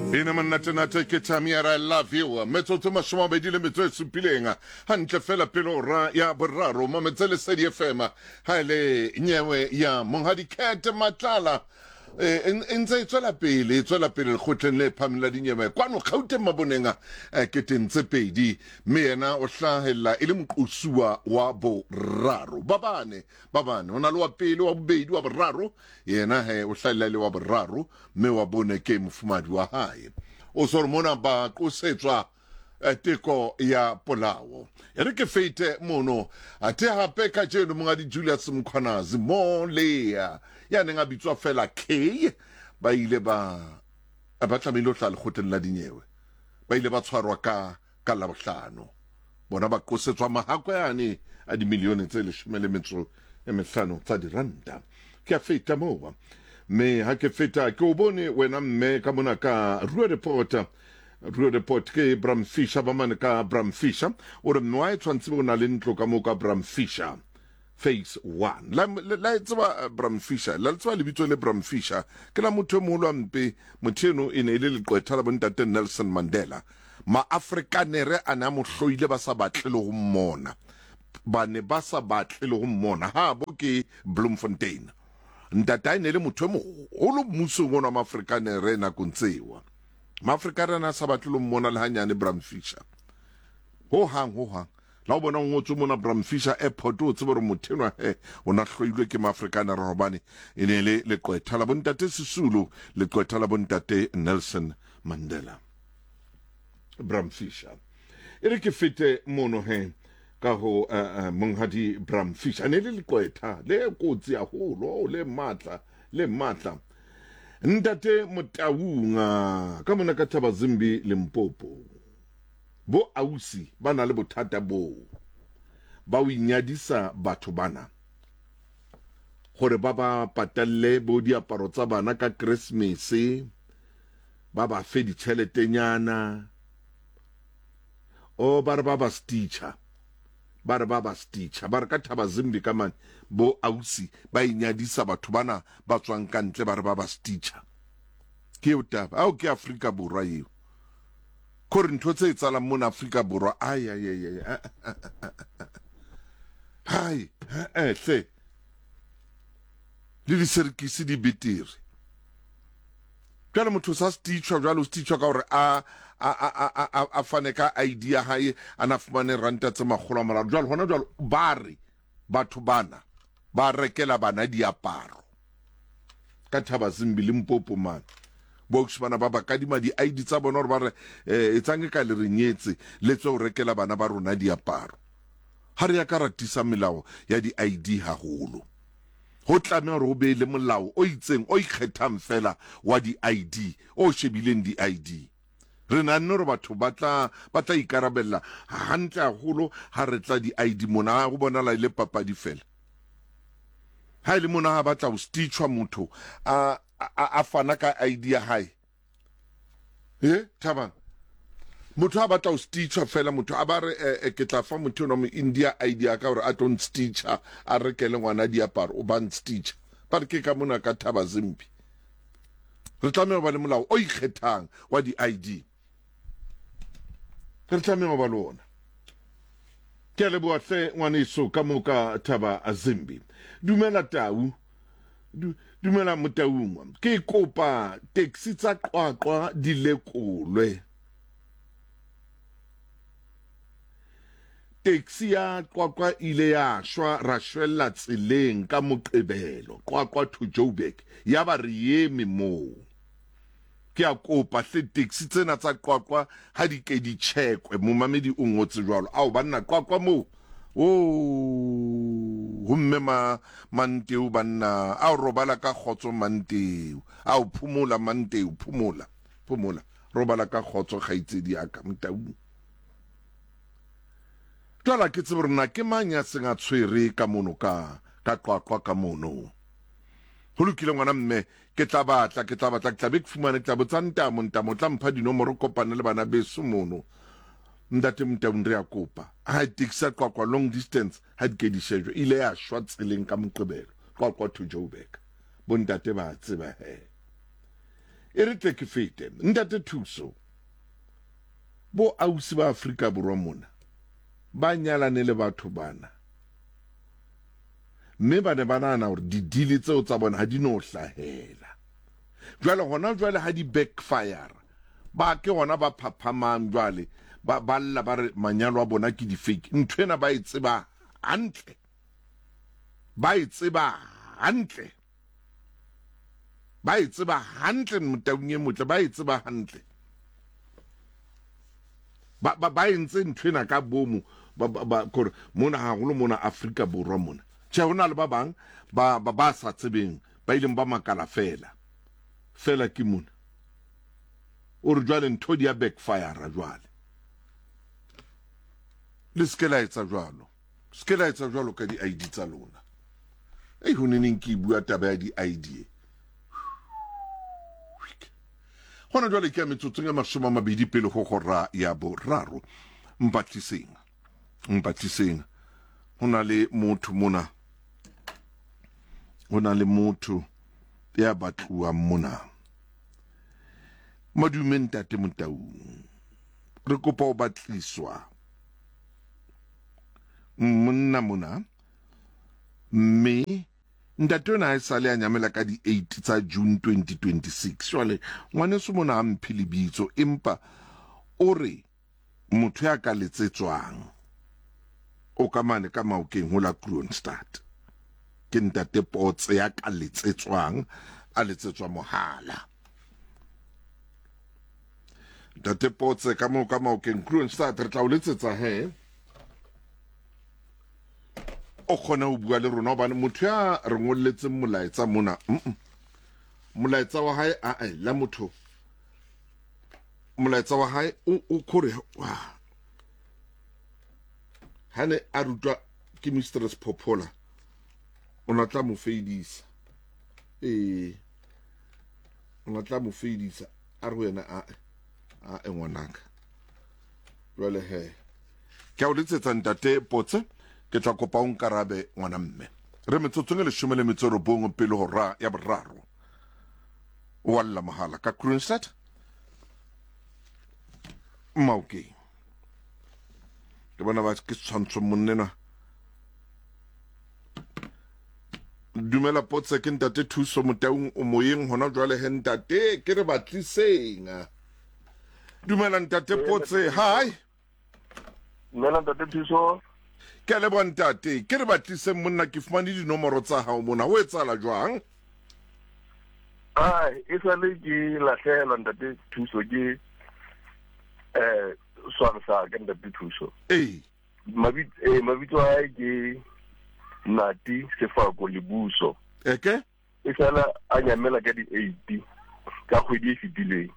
Ina mannatenate ke tamiara I love you. Metsotso mashoma bedile metso e supilenga. Hantle fela pelo ra ya boraro mametsele sedi FM. Haile nyewe ya monghadi Kate Matlala. Ntse tswela pele le khotleng le phamela dinyewe kwano Gauteng mabonenga ke tentse pedi me yena o hlahella ile moqosuwa wa boraro babane ona le wa pele wa bobedi wa boraro yena o hlahella le wa boraro me wa bone ke mofumadi wa hae o sormona ba qosetswa teko ya polao ere ke feite mono ate hape ka jeno mongadi Julius Mkhwanazi mo lea ya nenga bitswa fela K ba ile ba tlamehile tla le khotleng la dinyewe ba ile ba tshwarwa ka la bohlano bona ba qosetswa mahako yane a di milione tse 15 tsa diranta ke a feita moba me ha ke feta ke o bone wena mme ka mona ka Ruo report ke Bram Fisher ba mane ka Bram Fisher o re mwa e tshwantse bo na le ntlo ka mo ka Bram Fisher phase 1 la tseba Bram Fisher la tseba le bitso le Bram Fisher ke la motho mo lo mpe motheno ene ile le qwetha la bontate Nelson Mandela ma Afrikanere ana mo hloile ba sa batle le go mmona bane ba sa batle le go mmona ha bo ke Bloemfontein ntata ene le motho mo o lo mmuso ngwana ma Afrikanere na kontsewa Maafrika na sa batle lo mmona le hanyane Bram Fisher ho hang la o bona ngotso mona Bram Fisher airport o tsebe re mothenwa o na hloilwe ke Maafrikana re hobane ene le qwetha la bontate Sisulu le qwetha la bontate Nelson Mandela Bram Fisher ere ke fete mono ka ho monghadi Bram Fisher ne le qwetha le kotsi ya holo le matla Ntate Motaunga ka mona ka Thabazimbi Limpopo bo ausi bana le bothata bo ba o inyadisa batho bana gore ba ba patalle bo diaparo tsa bana ka Christmas ba ba fe ditšheletenyana o ba re ba ba stitcher ba re ka Thabazimbi ka mane bo ausi ba inyadisa batho bana ba tswang ka ntle ba re ba stitcher ke o taba ao ke Afrika Borwa eo kore ntho tse etsalang mona Afrika Borwa hai hle le diserkisi di betere jalo motho sa stitcher jalo stitcher ka gore a fane ka idea hae ana fumane ranta tse makgolo a mararo jalo hona jalo batho bana ba rekela bana diaparo ka Thabazimbi Limpopo man box bana ba kadima di ID tsa bona gore ba re etsange ka le renyetse le tso rekela bana ba rona diaparo ha re ya ka ratisa melao ya di ID haholo ho tlameha re o be le molao o itseng o ikgethang fela wa di ID o shebileng di ID re na nne re batho ba tla ikarabella hantle haholo ha re tla di ID mona go bona la ile papadi fela ha ile mona ha batla o stitchwa motho a fana ka ID ya hae Thabang motho ha batla o stitchwa fela motho a ba re ke tla fa motho no mo India ID ya ka gore a don't stitcher a rekele ngwana diaparo o ban stitcher ba re ke ka mona ka Thabazimbi re tlameha ba le molao o ikgethang wa di ID re tlameha ba lona ke le bua hle ngwaneso ka moka Thabazimbi dumela Tau dumela Motaungwa ke kopa taxi tsa qwaqwa di lekolwe taxi ya qwaqwa ile ya shwa ra shwella tseleng ka Moqebelo qwaqwa to Joburg ya ba re yeme mo ke a kopa hle taxi tsena tsa qwaqwa ha di ke di checkwe mo mamedi o ngotse jwalo ao banna qwaqwa mo homme Manteu banna a robala ka khotso Manteu a o phumula Manteu phumula robala ka khotso khaitsedi aka Motau tsala ke tseborna ke manya senga tshwere ka mono ka qwaqwa ka mono ho lokile ngwana mme ke tla batla ke be ke fumane tla botsanta montamo tla mpha dinomoro kopana le bana beso mono ndate Motau re a kopa ha taxi qwaqwa long distance ha di ke di shejwe ile ya shwa tseleng ka Moqebelo qwaqwa to Joburg bontate ba tseba e re tle ke fete ntate Thuso bo ausi ba Afrika Borwa mona ba nyalane le batho bana mme ba ne ba nana hore di-deal tseo tsa bona ha di no hlahela jwale hona jwale ha di backfire ba ke hona ba phaphamang jwale ba lla ba re manyalo a bona ke di-fake nthwena ba e tseba hantle ba e tseba hantle motaung e motle ba e tseba hantle ba entse nthwena ka bomo kore mona haholo mona Afrika Borwa mona tjhe hona le ba bang ba sa tsebeng ba ileng ba makala fela ke mona o re jwale ntho di ya backfire jwale le se ke la etsa jwalo ka di-ID tsa lona ho neneng ke bua taba ya di-ID hona jwale ke ya metsotsong e 20 pele ho hora ya boraro mpatliseng hona le motho ya batluwang mona madume ntate Motaung re kopa ho batliswa monna mona mme ntate ona e sale a nyamela ka di 8 tsa June 2026 jwale ngwaneso mona a mphe lebitso empa o re motho ya ka letsetswang o ka mane ka Maokeng ho la Kroonstad ke ntate Potse ya ka letsetswang a letsetswa mohala ntate Potse ka Maokeng Kroonstad re tla o letsetsa o khona ho bua le rona hobane motho ya re ngolletseng molaetsa mona molaetsa wa hae la motho molaetsa wa hae o khore hane a rutwa ke Mistress Popola o na tla mo feidisa o na tla mo feidisa a re wena a ngwanaka jwale ke a o letsetsa ntate Potse ke tla kopa o nkarabe ngwana mme re metsotsong e 19 pele hora ya boraro o alla mohala ka Kroonstad Maokeng ke bona ba ke tshwantsho monnena dumela Potse ke ntate Thuso Motaung o moyeng hona jwale ntate ke re batliseng dumela ntate Potse hi dumela ntate Thuso ke le bontate ke re batliseng monna ke fumane dinomoro tsa hao mona ho etsala jwang e sale ke lahlela ntate Thuso ke swangsa ke ntate Thuso mabitso a ke Nati Sefako Lebuso e sala a nyamela ka di 8 ka kgwedi e fetileng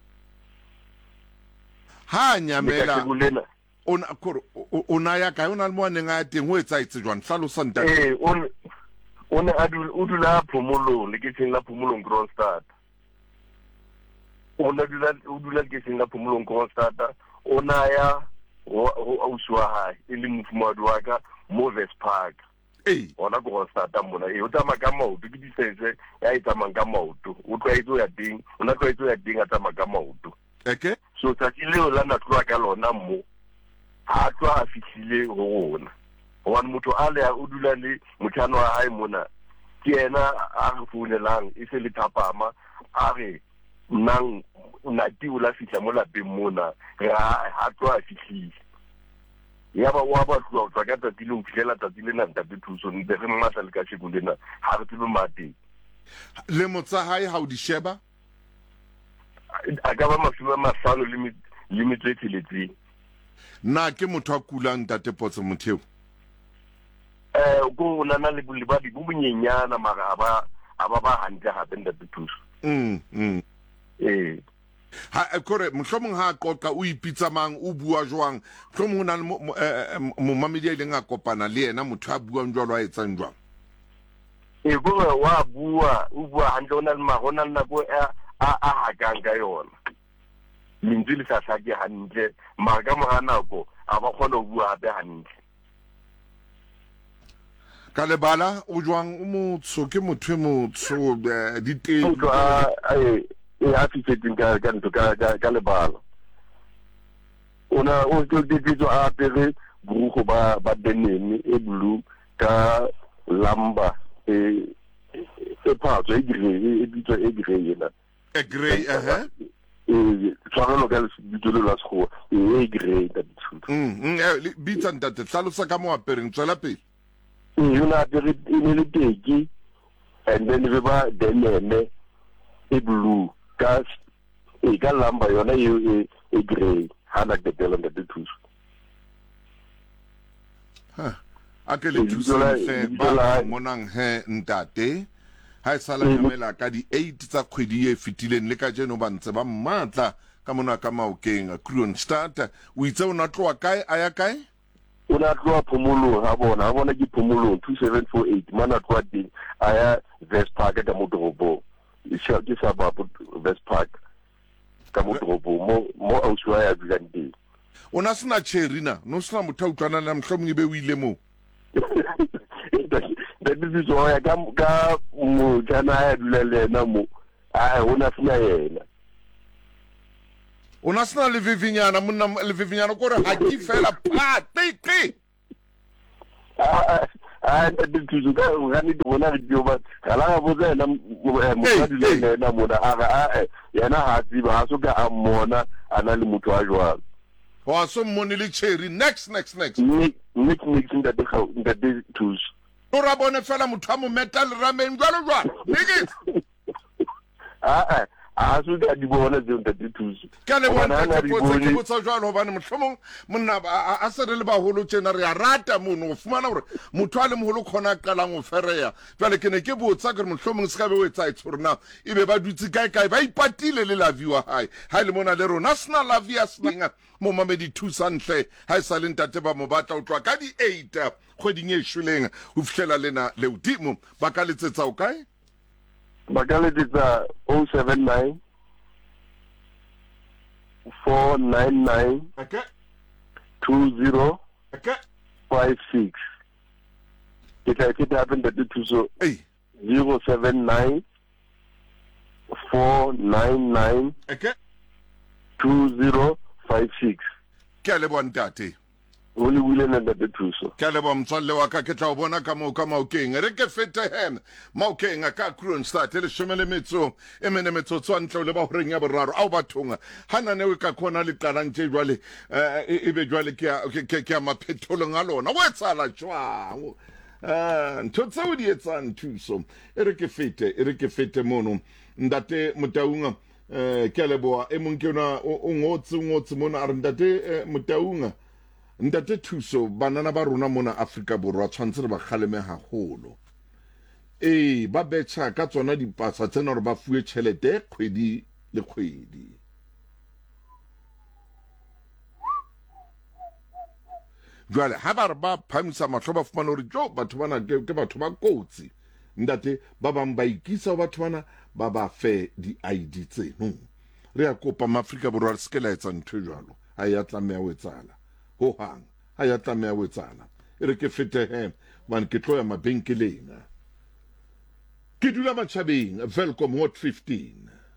ha nyamela ona ya ka ona le mo neng a teng ho etsa jwang hlalosa ntate o dula phomolong le ke tseng la phomolong Kroonstad o dula ke tseng la phomolong Kroonstad ona ya ho auswa hae e le mofumadi wa ka mo Westpark ona Kroonstad mona o tsamaya ka maoto ke distance ya e tsamayang ka maoto o tlwaetse ya ding ona tlwaetse ya ding a tsamaya ka maoto so tsatsi leo la natloa ka lona mo ha tloa a fihlile ho rona hobane motho a le o dula le motjhano wa hae mona ke yena a re founelang e se le thapama a re nang Nati o la fihla mo lapeng mona ha tloa a fihlile ya ba wa ba tloa ka tsatsi le o fihlela tsatsi lena ntate Thuso ntse re mmatla le ka sheko lena ha re tsebe mate le motsa hae ha o di sheba a ka ba 50 le metso e tsheletseng na ke motho a kulang ntate Potse motheo go nana le bulibadi bo bonyenyana mara aba ba hantle hape ntate Thuso ha kore mohlomong ha qoqa o ipitsa mang o bua jwang mohlomong na mo mamedi ile nga kopana le yena motho a buang jwalo a etsang jwang go wa o bua hantle ona le magona nna go a hakang ka yona lentswe le sa hlake hantle mara ka mora nako a ba kgona ho bua hape hantle ka lebala o jwang o motsho ke motho motsho di teng e a fitsetseng ka ntho ka lebala o tlo dipitso a apere burugo ba denim e blue ka lamba e phatso e grey e bitso e grey ena e grey tshwarelo ka bitso le la sekgowa e grey ka dithuto bitsa ntate tlhalosa ka mo apereng tswela pele yona apere e ne le teki and then e ba denim e blue ka lamba yona e grey hana ke tela ntate thuso a ke le thusentle ba monang he ntate ha e sala nyamela ka di 8 tsa kgwedi e fitileng le ka jeno ba ntse ba mmatla ka mona ka Maokeng a Kroonstad o itse o na tloa kae a ya kae o na tloa phomolong ha bona ke phomolong 2748 mana tloa teng a ya Westpark ka Motoropo ke sababu Westpark ka Motoropo mo auswa ya dulang teng o na sena cherina no sena motho a utlwana le mohlomong be o ile mo This why ka mo jana ya dula le na mo ona sina yena ona sina le vivinyana monna le vivinyana ko re ha ke fela pa tiki ntate thuso ka ga ne bona re dio ba kala bo tsena mo dile na mo da yena ha tsiba ha so ka a mona ana le motho a jwang wa so mmone le cherry next mix ntate thuso o ra bone fela motho a mo metal ramen jwalo nigit a so ka di bona tse ntate thuso ka le bona ke botsa jwalo bana mohlomong monna a se re le baholo tsena re a rata mono o fumana hore motho a le moholo khona qalang o fereya jwale ke ne ke botsa gore mohlomong se ka be o etsa itshorna ibe ba dutse kae ba ipatile le la viwa hai ha le mona le rona sna la via sna mo mamedi thusantle ha e sa le ntate ba mo batla o tloa ka di 8 kgweding e shweleng ho fihlela lena le udimo ba ka letsetsa o kae ba ka letsetsa 079 499 okay 20 okay 56 ke happen that thuso 079 499 okay 2056 ke le bontate o le bule nna ntate thuso ke le bomtswalle wa ka ke tla o bona ka Maokeng re ke fete hem Maokeng ka Kroonstad le shomele metso e mene metso tswantle le ba horeng ya boraro a o bathonga hana ne o ka khona le qalang tse jwale e be jwale ke a maphetholong a lona o etsala jwang ntho tseo di etsang thuso e re ke fete mono ndate Motaunga ke leboa e mong ke ona o ngotse mona a re ndate Motaunga ntate thuso banana ba rona mona Afrika Borwa tshwantse re ba kgaleme haholo ba betcha ka tsona dipasa tsena re ba fuwe tšhelete kgwedi le kgwedi jwale ha ba re ba phamisa mahlo ba fumana hore jo batho bana ke batho ba kotsi ndate ba bang ba ikisa batho bana ba ba fe di-ID tseno re a kopa maAfrika Borwa re seke la etsa ntho jwalo ha ya tlameha ho etsala ho hang ha ya tlameha ho etsala e re ke fete hem man ke tloya mabenkeleng ke dula Matjhabeng Welcome Hot 15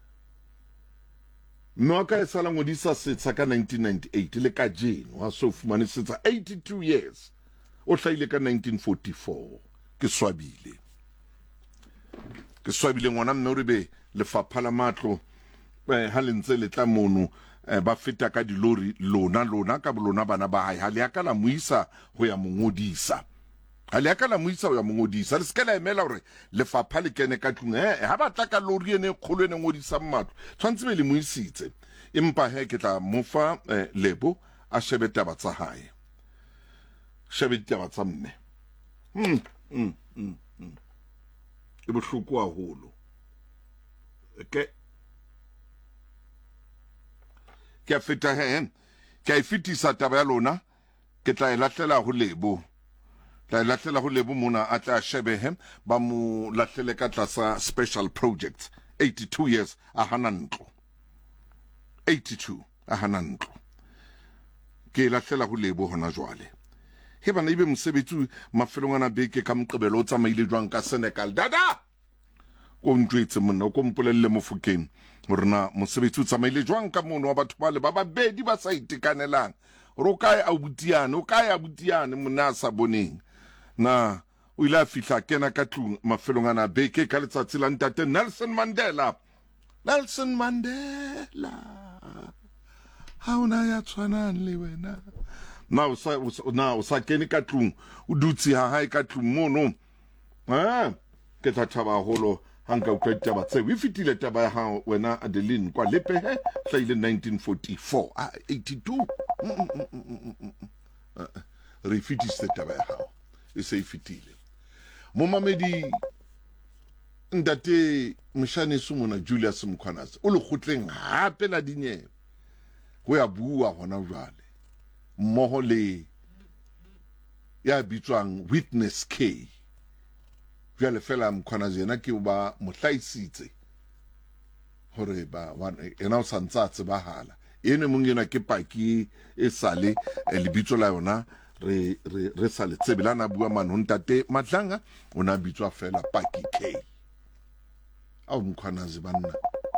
Noka e sala ngodisa setsa ka 1998 le ka jeno wa so fumane setsa 82 years o hlaile ka 1944 ke swabile ngwana mme o re be lefapha la matlo ha le ntse le tla mono ba feta ka dilori lona ka bolona bana ba hae ha le akala muisa ho ya mongodisa le skela emela hore lefapha le kene ka tlung ha ba tla ka lori ene kgolo ene ngodisa mmatlo tshwantse be le moisitse empa he ke tla mofa lebo a shebe taba tsa hae tsa mme e bohloko haholo okay ke a feta he ke a fitisa taba ya lona ke tla elatlela ho lebo mona a tla shebe he ba mo latlele ka tlasa special projects 82 years a hana ntlo ke latlela ho lebo hona jwale he bana ibe mosebetsi mafelong ana beke ka Moqebelo o tsamaile jwang ka Senegal dada ko ntwetse monna ko mpolelle Mofokeng rena mosebetsi o tsamaile jwang ka mono wa batho ba le ba babedi ba sa itekanelang ro kae a butiane monna a sa boneng na o ile a fihla kena ka tlung mafelong ana beke ka letsatsi la ntate Nelson Mandela ha ona ya tshwanang le wena na o sa kene ka tlung o dutse ha hae ka tlung mono ke tla thaba holo hanga utlwa taba tse we fitile taba ya ha wena Adeline kwa lepehe hlaile 1944 82 re fitise taba ya ha e se fitile mo mamedi ndate mshane sumona Julius Mkhwanazi o le khutleng hape la dinyewe go ya bua hona jwale mmoho le ya bitswang Witness K jwale fela Mkhwanazi yena ke ba mohlaisitse hore ba ena o santsa tsebahala ene mongena ke paki e sale lebitso la yona re sale tsebelana bua manontate Matlanga ona bitswa fela Paki K au Mkhwanazi banna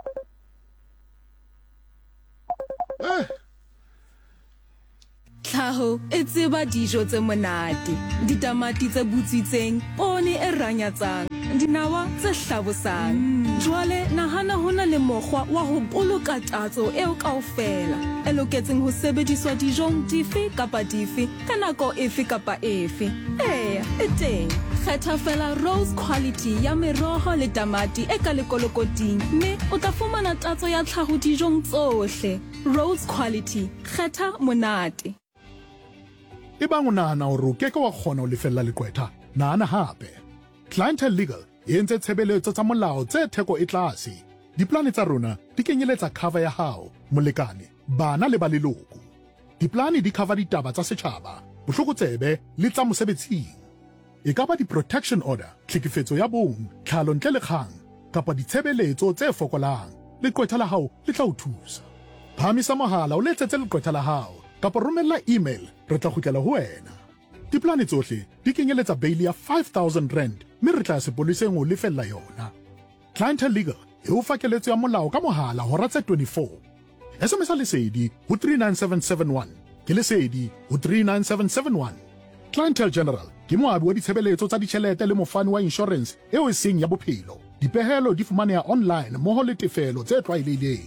Tlhaho e tseba dijo tse monate ditamati tse butsitseng pone e ranyatsang dinawa tse hlabosang jwale nahana hona le mokgwa wa ho boloka tatso eo kaofela e loketseng ho sebediswa dijong dife kapa dife ka nako efe kapa efe e teng kgetha fela Rose Quality ya meroho le tamati e ka lekolokoting mme o tla fumana tatso ya tlhaho dijong tsohle Rose Quality kgetha monate Ebang o nahana hore o keke wa kgona ho lefella leqwetha nahana hape Clientele Legal e entse tshebeletso tsa molao tse theko e tlase diplane tsa rona di kenyeletsa cover ya hao molekane bana le ba leloko diplane di cover ditaba tsa setjhaba bohlokotsebe le tsa mosebetsing e ka ba di-protection order tlhekefetso ya bong tlhalo ntle le kgang kapa ditshebeletso tse fokolang leqwetha la hao le tla o thusa phamisa mohala o letsetse leqwetha la hao kapa romella email re tla kgutlela ho wena diplane tsohle di kenyeletsa bail ya 5,000 rand mme re tla sepoleseng o lefella yona Clientele Legal e o fa keletso ya molao ka mohala hora tse 24 SMS lesedi ho 39771 ke lesedi ho 39771 Clientele General ke moabi wa ditshebeletso tsa ditjhelete le mofani wa insurance eo e seng ya bophelo dipehelo di fumaneha online mmoho le tefelo tse tlwaelehileng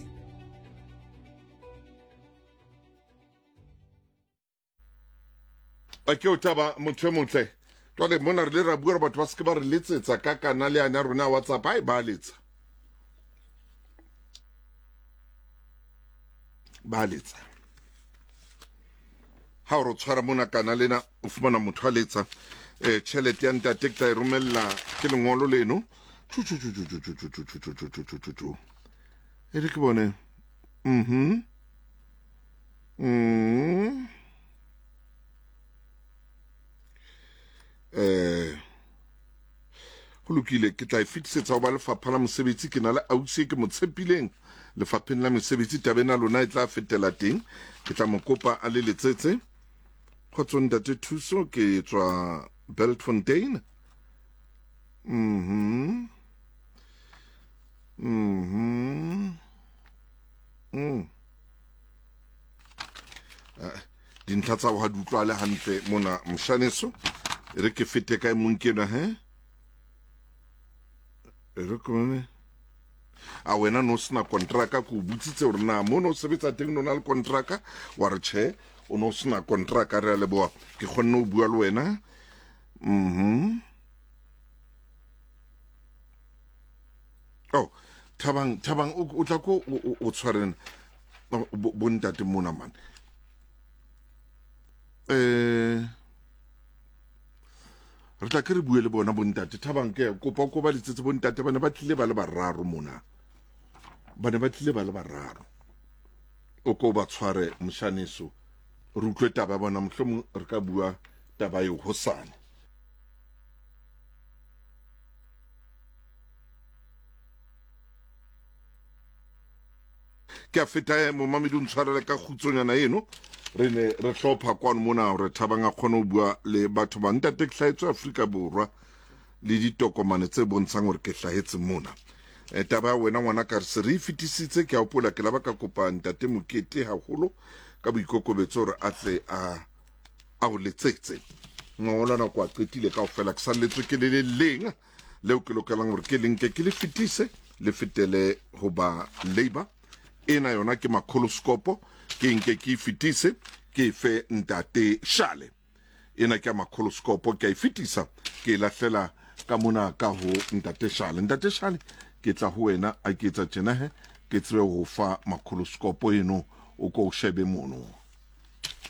ke o taba motho motle jwale mona re le ra bua batho ba se ba re letsetsa ka kanale ya rona WhatsApp ai ba letsa ha o tshwara mona kanale na o fumana motho a letsa tšhelete ya ntate ke tla e romella ke lengolo leno e re ke bone go lokile ke tla e fitisetsa go ba lefapha la mosebetsi ke na le ausi ke mo tshepileng lefapheng la mesebetsi tabena lona e tla fetela teng ke tla mo kopa a le letsetse kgotso ntate thuso ke tswa Beltfontein dintlha tsa go ga di utlwale hantle mona moshaneso re ke fete kae monkena re kone a wena no sena kontraka ko butsitse hore na mo no sebetsa teng no na le kontraka wa re che o no sena kontraka re le boa ke kgonne o bua le wena oh thabang o tla ko o tshwarena bontate mona man re tla ke re bue le bona bontate thabang ke kopa ko ba letsetse bontate bana ba tlile ba le bararo mona bana ba tlile ba le bararo o ko ba tshware moshaneso re utlwe taba bona mohlomong re ka bua taba yo hosane ke a feta mo mamedi o ntshwarele ka khutsonyana eno re ne re hlopha kwano mona hore thabang a kgone ho bua le batho ba ntate ke hlaetswe Afrika Borwa le ditokomane tse bontshang gore ke hlahetse mona taba wena ngwana ka se re fitisitse ke a opola ke la ba ka kopa ntate Mokete haholo ka boikokobetso gore a tle a o letsetse ngola na kwa qetile ka ofela ke salletswe ke le leng leo ke lokelang gore ke lenke ke le fitise le fitele ho ba Labour ena yona ke Makholoscopo ke nke ke fitise ke fe ntate Shale ena ke Makholoscopo ke fitisa ke lahlela ka mona ka ho ntate Shale ke tla ho wena a ke tsa tjena he ke tswe ho fa Makholoscopo eno o ko shebe mono